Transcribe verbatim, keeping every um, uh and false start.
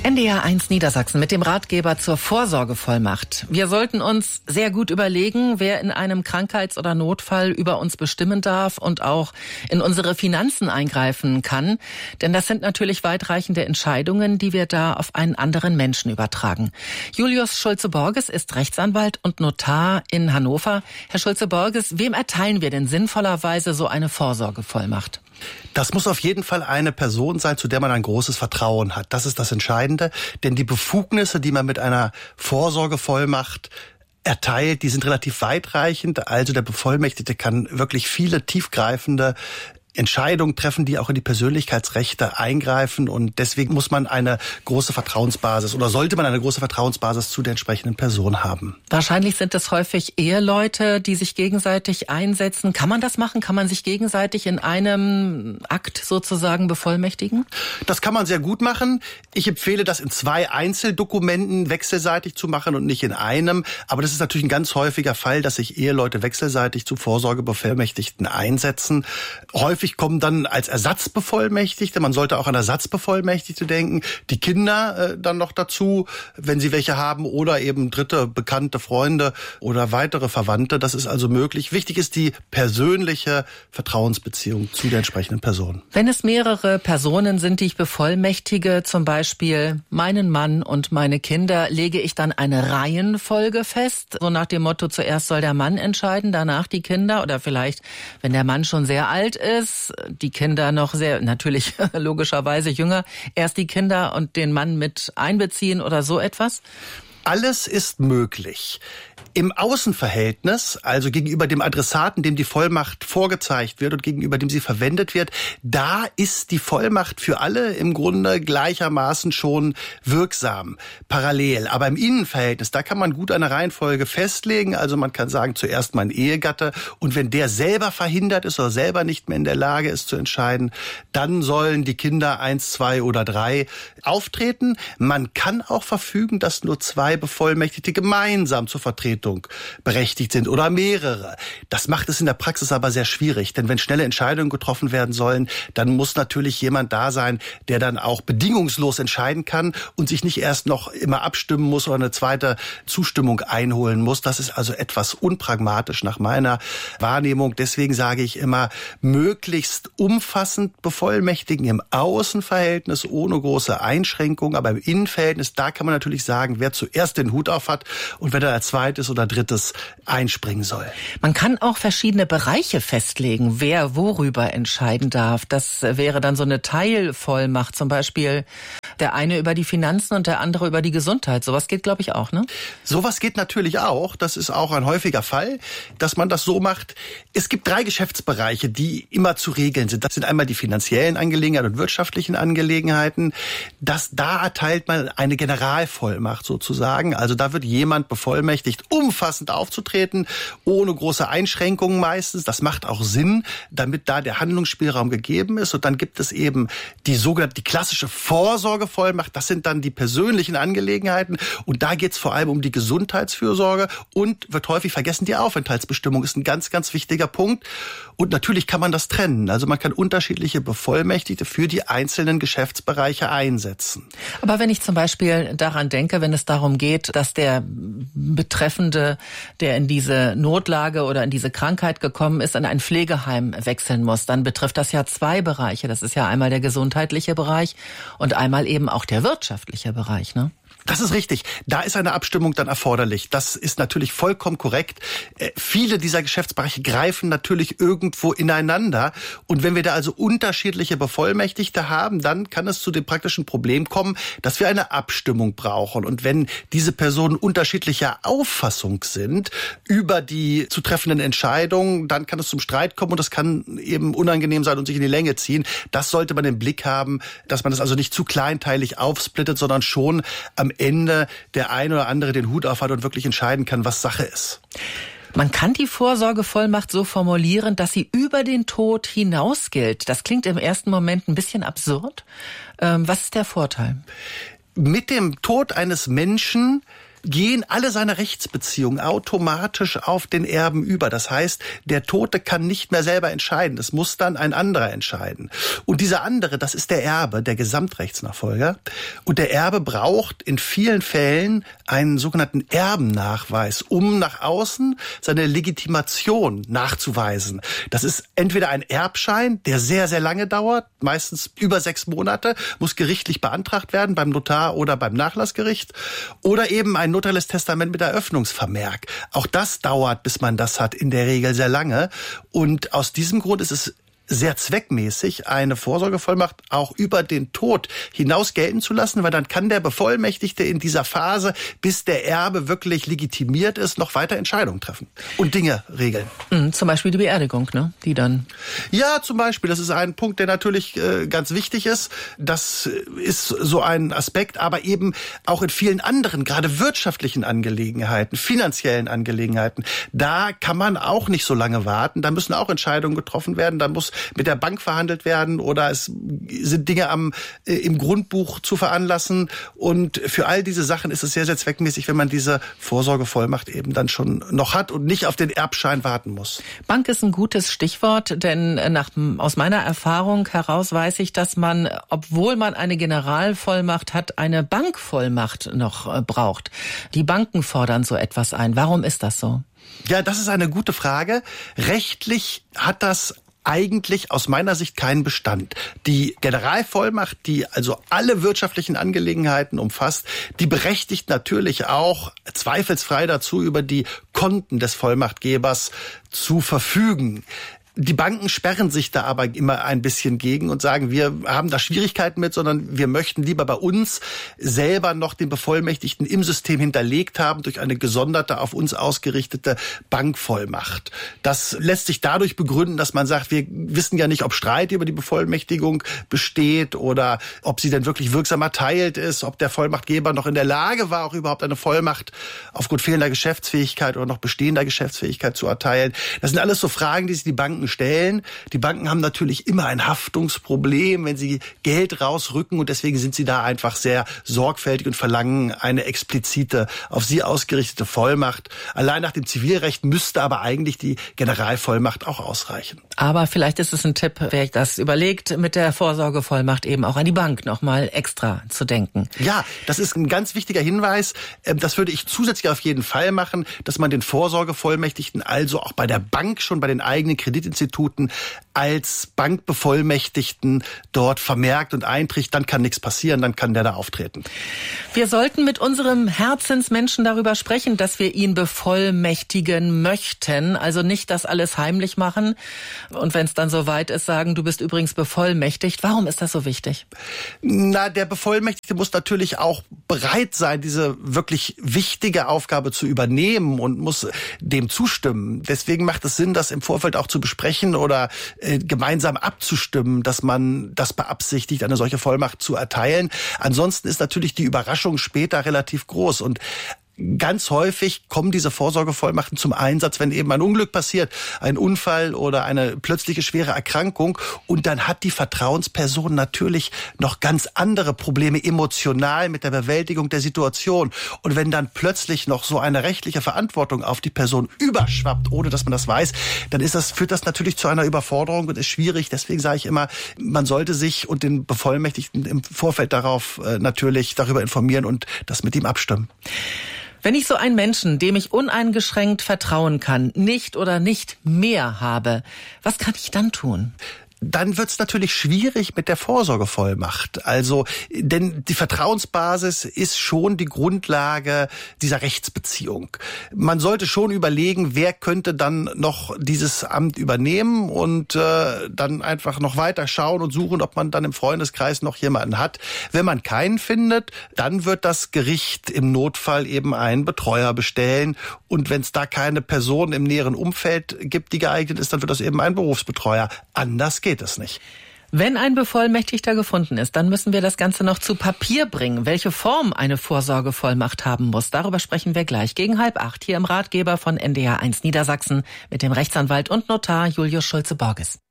N D R eins Niedersachsen mit dem Ratgeber zur Vorsorgevollmacht. Wir sollten uns sehr gut überlegen, wer in einem Krankheits- oder Notfall über uns bestimmen darf und auch in unsere Finanzen eingreifen kann. Denn das sind natürlich weitreichende Entscheidungen, die wir da auf einen anderen Menschen übertragen. Julius Schulze-Borges ist Rechtsanwalt und Notar in Hannover. Herr Schulze-Borges, wem erteilen wir denn sinnvollerweise so eine Vorsorgevollmacht? Das muss auf jeden Fall eine Person sein, zu der man ein großes Vertrauen hat. Das ist das Entscheidende, denn die Befugnisse, die man mit einer Vorsorgevollmacht erteilt, die sind relativ weitreichend. Also der Bevollmächtigte kann wirklich viele tiefgreifende Entscheidungen treffen, die auch in die Persönlichkeitsrechte eingreifen, und deswegen muss man eine große Vertrauensbasis oder sollte man eine große Vertrauensbasis zu der entsprechenden Person haben. Wahrscheinlich sind es häufig Eheleute, die sich gegenseitig einsetzen. Kann man das machen? Kann man sich gegenseitig in einem Akt sozusagen bevollmächtigen? Das kann man sehr gut machen. Ich empfehle, das in zwei Einzeldokumenten wechselseitig zu machen und nicht in einem. Aber das ist natürlich ein ganz häufiger Fall, dass sich Eheleute wechselseitig zu Vorsorgebevollmächtigten einsetzen. Häufig Häufig kommen dann als Ersatzbevollmächtigte, man sollte auch an Ersatzbevollmächtigte denken, die Kinder äh, dann noch dazu, wenn sie welche haben, oder eben dritte, bekannte Freunde oder weitere Verwandte. Das ist also möglich. Wichtig ist die persönliche Vertrauensbeziehung zu der entsprechenden Person. Wenn es mehrere Personen sind, die ich bevollmächtige, zum Beispiel meinen Mann und meine Kinder, lege ich dann eine Reihenfolge fest, so nach dem Motto, zuerst soll der Mann entscheiden, danach die Kinder, oder vielleicht, wenn der Mann schon sehr alt ist, die Kinder noch sehr, natürlich logischerweise jünger, erst die Kinder und den Mann mit einbeziehen oder so etwas? Alles ist möglich. Im Außenverhältnis, also gegenüber dem Adressaten, dem die Vollmacht vorgezeigt wird und gegenüber dem sie verwendet wird, da ist die Vollmacht für alle im Grunde gleichermaßen schon wirksam, parallel. Aber im Innenverhältnis, da kann man gut eine Reihenfolge festlegen. Also man kann sagen, zuerst mein Ehegatte, und wenn der selber verhindert ist oder selber nicht mehr in der Lage ist zu entscheiden, dann sollen die Kinder eins, zwei oder drei auftreten. Man kann auch verfügen, dass nur zwei Bevollmächtigte gemeinsam zur Vertretung berechtigt sind oder mehrere. Das macht es in der Praxis aber sehr schwierig, denn wenn schnelle Entscheidungen getroffen werden sollen, dann muss natürlich jemand da sein, der dann auch bedingungslos entscheiden kann und sich nicht erst noch immer abstimmen muss oder eine zweite Zustimmung einholen muss. Das ist also etwas unpragmatisch nach meiner Wahrnehmung. Deswegen sage ich immer, möglichst umfassend bevollmächtigen im Außenverhältnis ohne große Einschränkungen, aber im Innenverhältnis, da kann man natürlich sagen, wer zuerst den Hut auf hat und wer dann als zweites oder drittes einspringen soll. Man kann auch verschiedene Bereiche festlegen, wer worüber entscheiden darf. Das wäre dann so eine Teilvollmacht, zum Beispiel der eine über die Finanzen und der andere über die Gesundheit. Sowas geht, glaube ich, auch, ne? Sowas geht natürlich auch. Das ist auch ein häufiger Fall, dass man das so macht. Es gibt drei Geschäftsbereiche, die immer zu regeln sind. Das sind einmal die finanziellen Angelegenheiten und wirtschaftlichen Angelegenheiten. Das, da erteilt man eine Generalvollmacht sozusagen. Also da wird jemand bevollmächtigt, umfassend aufzutreten, ohne große Einschränkungen meistens. Das macht auch Sinn, damit da der Handlungsspielraum gegeben ist. Und dann gibt es eben die sogenannte, die klassische Vorsorgevollmacht. Das sind dann die persönlichen Angelegenheiten. Und da geht es vor allem um die Gesundheitsfürsorge und wird häufig vergessen, die Aufenthaltsbestimmung ist ein ganz, ganz wichtiger Punkt. Und natürlich kann man das trennen. Also man kann unterschiedliche Bevollmächtigte für die einzelnen Geschäftsbereiche einsetzen. Aber wenn ich zum Beispiel daran denke, wenn es darum geht, dass der Betreffende, der in diese Notlage oder in diese Krankheit gekommen ist, in ein Pflegeheim wechseln muss, dann betrifft das ja zwei Bereiche. Das ist ja einmal der gesundheitliche Bereich und einmal eben auch der wirtschaftliche Bereich, ne? Das ist richtig. Da ist eine Abstimmung dann erforderlich. Das ist natürlich vollkommen korrekt. Äh, viele dieser Geschäftsbereiche greifen natürlich irgendwo ineinander. Und wenn wir da also unterschiedliche Bevollmächtigte haben, dann kann es zu dem praktischen Problem kommen, dass wir eine Abstimmung brauchen. Und wenn diese Personen unterschiedlicher Auffassung sind über die zu treffenden Entscheidungen, dann kann es zum Streit kommen und das kann eben unangenehm sein und sich in die Länge ziehen. Das sollte man im Blick haben, dass man das also nicht zu kleinteilig aufsplittet, sondern schon am Ende der ein oder andere den Hut auf hat und wirklich entscheiden kann, was Sache ist. Man kann die Vorsorgevollmacht so formulieren, dass sie über den Tod hinaus gilt. Das klingt im ersten Moment ein bisschen absurd. Ähm, was ist der Vorteil? Mit dem Tod eines Menschen gehen alle seine Rechtsbeziehungen automatisch auf den Erben über. Das heißt, der Tote kann nicht mehr selber entscheiden. Das muss dann ein anderer entscheiden. Und dieser andere, das ist der Erbe, der Gesamtrechtsnachfolger. Und der Erbe braucht in vielen Fällen einen sogenannten Erbennachweis, um nach außen seine Legitimation nachzuweisen. Das ist entweder ein Erbschein, der sehr, sehr lange dauert, meistens über sechs Monate, muss gerichtlich beantragt werden beim Notar oder beim Nachlassgericht, oder eben ein notarielles Testament mit Eröffnungsvermerk. Auch das dauert, bis man das hat, in der Regel sehr lange. Und aus diesem Grund ist es sehr zweckmäßig, eine Vorsorgevollmacht auch über den Tod hinaus gelten zu lassen, weil dann kann der Bevollmächtigte in dieser Phase, bis der Erbe wirklich legitimiert ist, noch weiter Entscheidungen treffen und Dinge regeln. Mhm, zum Beispiel die Beerdigung, ne? Die dann. Ja, zum Beispiel. Das ist ein Punkt, der natürlich äh, ganz wichtig ist. Das ist so ein Aspekt, aber eben auch in vielen anderen, gerade wirtschaftlichen Angelegenheiten, finanziellen Angelegenheiten, da kann man auch nicht so lange warten. Da müssen auch Entscheidungen getroffen werden. Da muss mit der Bank verhandelt werden oder es sind Dinge am äh, im Grundbuch zu veranlassen. Und für all diese Sachen ist es sehr, sehr zweckmäßig, wenn man diese Vorsorgevollmacht eben dann schon noch hat und nicht auf den Erbschein warten muss. Bank ist ein gutes Stichwort, denn nach, aus meiner Erfahrung heraus weiß ich, dass man, obwohl man eine Generalvollmacht hat, eine Bankvollmacht noch äh, braucht. Die Banken fordern so etwas ein. Warum ist das so? Ja, das ist eine gute Frage. Rechtlich hat das eigentlich aus meiner Sicht keinen Bestand. Die Generalvollmacht, die also alle wirtschaftlichen Angelegenheiten umfasst, die berechtigt natürlich auch zweifelsfrei dazu, über die Konten des Vollmachtgebers zu verfügen. Die Banken sperren sich da aber immer ein bisschen gegen und sagen, wir haben da Schwierigkeiten mit, sondern wir möchten lieber bei uns selber noch den Bevollmächtigten im System hinterlegt haben durch eine gesonderte, auf uns ausgerichtete Bankvollmacht. Das lässt sich dadurch begründen, dass man sagt, wir wissen ja nicht, ob Streit über die Bevollmächtigung besteht oder ob sie denn wirklich wirksam erteilt ist, ob der Vollmachtgeber noch in der Lage war, auch überhaupt eine Vollmacht aufgrund fehlender Geschäftsfähigkeit oder noch bestehender Geschäftsfähigkeit zu erteilen. Das sind alles so Fragen, die sich die Banken stellen. Die Banken haben natürlich immer ein Haftungsproblem, wenn sie Geld rausrücken und deswegen sind sie da einfach sehr sorgfältig und verlangen eine explizite, auf sie ausgerichtete Vollmacht. Allein nach dem Zivilrecht müsste aber eigentlich die Generalvollmacht auch ausreichen. Aber vielleicht ist es ein Tipp, wer das überlegt, mit der Vorsorgevollmacht eben auch an die Bank nochmal extra zu denken. Ja, das ist ein ganz wichtiger Hinweis. Das würde ich zusätzlich auf jeden Fall machen, dass man den Vorsorgevollmächtigten also auch bei der Bank schon bei den eigenen Kreditinstituten als Bankbevollmächtigten dort vermerkt und einträgt, dann kann nichts passieren, dann kann der da auftreten. Wir sollten mit unserem Herzensmenschen darüber sprechen, dass wir ihn bevollmächtigen möchten, also nicht das alles heimlich machen und wenn es dann soweit ist, sagen, du bist übrigens bevollmächtigt. Warum ist das so wichtig? Na, der Bevollmächtigte muss natürlich auch bereit sein, diese wirklich wichtige Aufgabe zu übernehmen und muss dem zustimmen. Deswegen macht es Sinn, das im Vorfeld auch zu besprechen oder äh, gemeinsam abzustimmen, dass man das beabsichtigt, eine solche Vollmacht zu erteilen. Ansonsten ist natürlich die Überraschung später relativ groß und ganz häufig kommen diese Vorsorgevollmachten zum Einsatz, wenn eben ein Unglück passiert, ein Unfall oder eine plötzliche schwere Erkrankung. Und dann hat die Vertrauensperson natürlich noch ganz andere Probleme emotional mit der Bewältigung der Situation. Und wenn dann plötzlich noch so eine rechtliche Verantwortung auf die Person überschwappt, ohne dass man das weiß, dann ist das, führt das natürlich zu einer Überforderung und ist schwierig. Deswegen sage ich immer, man sollte sich und den Bevollmächtigten im Vorfeld darauf äh, natürlich darüber informieren und das mit ihm abstimmen. Wenn ich so einen Menschen, dem ich uneingeschränkt vertrauen kann, nicht oder nicht mehr habe, was kann ich dann tun? Dann wird's natürlich schwierig mit der Vorsorgevollmacht. Also, denn die Vertrauensbasis ist schon die Grundlage dieser Rechtsbeziehung. Man sollte schon überlegen, wer könnte dann noch dieses Amt übernehmen und äh, dann einfach noch weiter schauen und suchen, ob man dann im Freundeskreis noch jemanden hat. Wenn man keinen findet, dann wird das Gericht im Notfall eben einen Betreuer bestellen. Und wenn es da keine Person im näheren Umfeld gibt, die geeignet ist, dann wird das eben ein Berufsbetreuer. Anders geht geht es nicht. Wenn ein Bevollmächtigter gefunden ist, dann müssen wir das Ganze noch zu Papier bringen. Welche Form eine Vorsorgevollmacht haben muss, darüber sprechen wir gleich gegen halb acht hier im Ratgeber von N D R eins Niedersachsen mit dem Rechtsanwalt und Notar Julius Schulze-Borges.